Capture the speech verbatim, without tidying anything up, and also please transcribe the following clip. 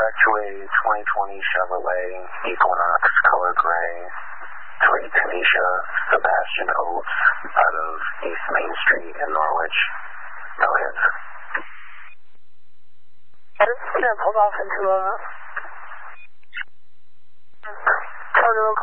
to a twenty twenty Chevrolet Equinox color gray to a Tanisha Sebastian Oates out of East Main Street in Norwich. Go ahead. I just pulled off into a